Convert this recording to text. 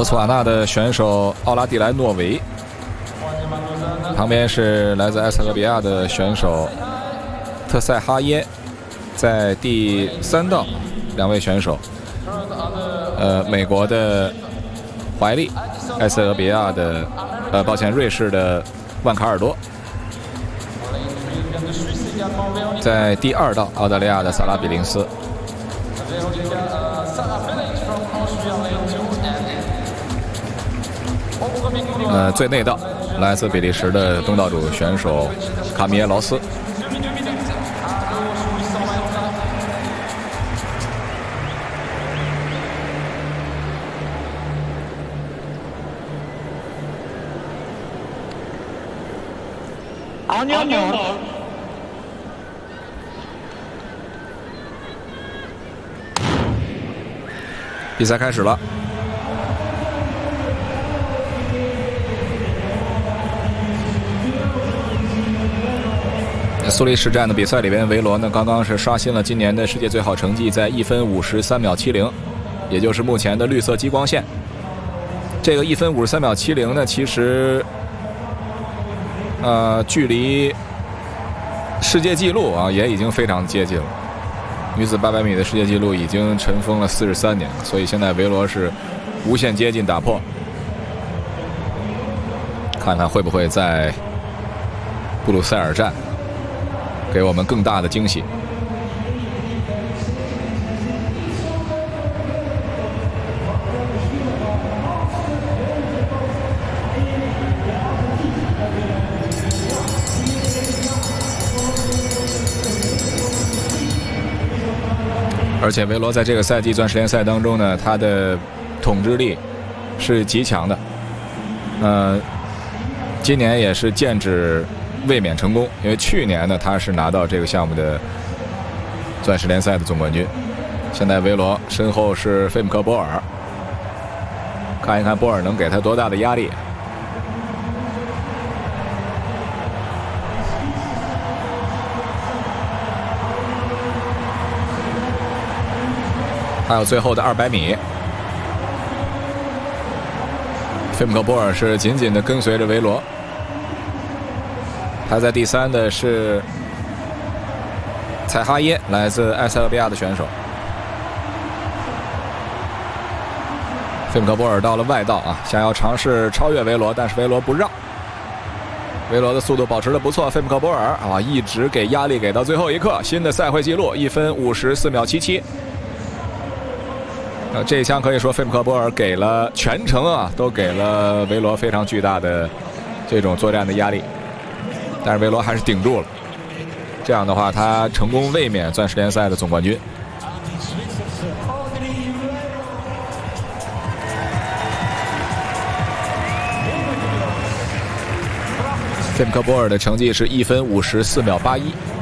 博茨瓦纳的选手奥拉蒂莱诺维，旁边是来自埃塞俄比亚的选手特塞哈耶，在第3道2位选手，美国的怀利，埃塞俄比亚的瑞士的万卡尔多，在第2道澳大利亚的萨拉比林斯。最内道来自比利时的东道主选手卡米耶劳斯。比赛开始了。苏黎世站的比赛里边，维罗呢刚刚是刷新了今年的世界最好成绩，在1分53秒70，也就是目前的绿色激光线。这个1分53秒70呢，其实距离世界纪录啊也已经非常接近了。女子800米的世界纪录已经尘封了43年，所以现在维罗是无限接近打破。看看会不会在布鲁塞尔站给我们更大的惊喜。而且维罗在这个赛季钻石联赛当中呢，他的统治力是极强的。今年也是剑指卫冕成功，因为去年呢他是拿到这个项目的钻石联赛的总冠军。现在维罗身后是费姆克波尔，看一看波尔能给他多大的压力。还有最后的200米，费姆克波尔是紧紧地跟随着维罗。排在第3的是采哈耶，来自埃塞俄比亚的选手。费姆克波尔到了外道啊，想要尝试超越维罗，但是维罗不让。维罗的速度保持得不错，费姆克波尔啊一直给压力给到最后一刻，新的赛会纪录1分54秒77。这一枪可以说费姆克波尔给了全程啊，都给了维罗非常巨大的这种作战的压力，但是维罗还是顶住了。这样的话，他成功卫冕钻石联赛的总冠军。费姆克波尔的成绩是1分54秒81。